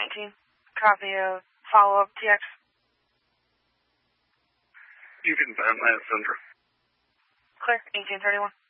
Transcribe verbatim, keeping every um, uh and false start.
nineteen. Copy of follow-up T X. You can find that, Sandra. Clear, eighteen thirty-one.